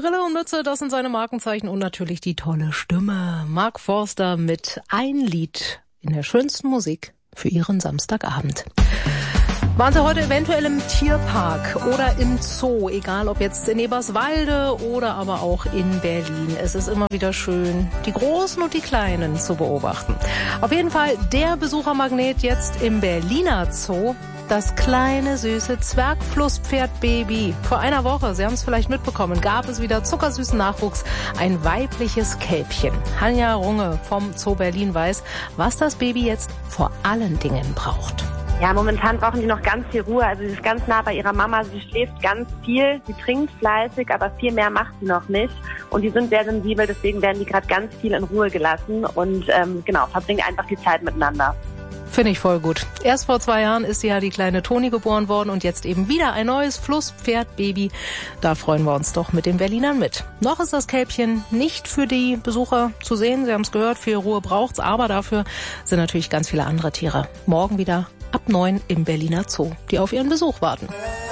Brille und Mütze, das sind seine Markenzeichen und natürlich die tolle Stimme. Mark Forster mit Ein Lied in der schönsten Musik für Ihren Samstagabend. Waren Sie heute eventuell im Tierpark oder im Zoo, egal ob jetzt in Eberswalde oder aber auch in Berlin. Es ist immer wieder schön, die Großen und die Kleinen zu beobachten. Auf jeden Fall der Besuchermagnet jetzt im Berliner Zoo. Das kleine, süße Zwergflusspferd-Baby. Vor einer Woche, Sie haben es vielleicht mitbekommen, gab es wieder zuckersüßen Nachwuchs, ein weibliches Kälbchen. Hanja Runge vom Zoo Berlin weiß, was das Baby jetzt vor allen Dingen braucht. Ja, momentan brauchen die noch ganz viel Ruhe. Also sie ist ganz nah bei ihrer Mama, sie schläft ganz viel, sie trinkt fleißig, aber viel mehr macht sie noch nicht. Und die sind sehr sensibel, deswegen werden die gerade ganz viel in Ruhe gelassen und verbringen einfach die Zeit miteinander. Finde ich voll gut. Erst vor 2 Jahren ist ja die kleine Toni geboren worden und jetzt eben wieder ein neues Flusspferd-Baby. Da freuen wir uns doch mit den Berlinern mit. Noch ist das Kälbchen nicht für die Besucher zu sehen. Sie haben es gehört, viel Ruhe braucht's, aber dafür sind natürlich ganz viele andere Tiere. Morgen wieder ab 9 im Berliner Zoo, die auf ihren Besuch warten.